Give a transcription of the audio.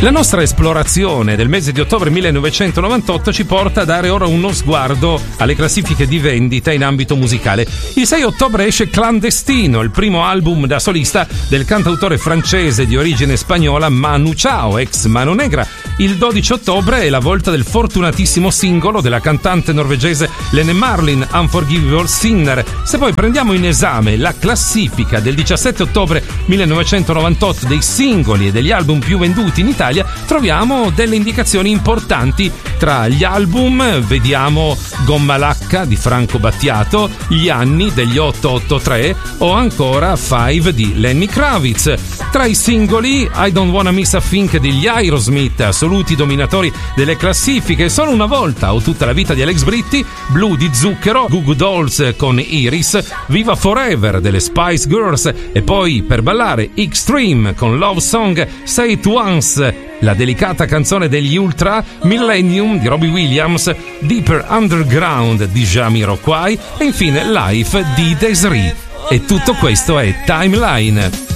La nostra esplorazione del mese di ottobre 1998 ci porta a dare ora uno sguardo alle classifiche di vendita in ambito musicale. Il 6 ottobre esce Clandestino, il primo album da solista del cantautore francese di origine spagnola Manu Chao, ex Mano Negra. Il 12 ottobre è la volta del fortunatissimo singolo della cantante norvegese Lene Marlin, Unforgivable Sinner. Se poi prendiamo in esame la classifica del 17 ottobre 1998 dei singoli e degli album più venduti in Italia, troviamo delle indicazioni importanti. Tra gli album vediamo Gomma Lacca di Franco Battiato, Gli anni degli 883 o ancora Five di Lenny Kravitz. Tra i singoli I Don't Wanna Miss a Thing degli Aerosmith, assoluti dominatori delle classifiche, Solo una volta o Tutta la vita di Alex Britti, Blue di Zucchero, Goo Goo Dolls con Iris, Viva Forever delle Spice Girls e poi per ballare Extreme con Love Song, Say It Once, la delicata canzone degli Ultra, Millennium di Robbie Williams, Deeper Underground di Jamiroquai e infine Life di Desiree. E tutto questo è Timeline.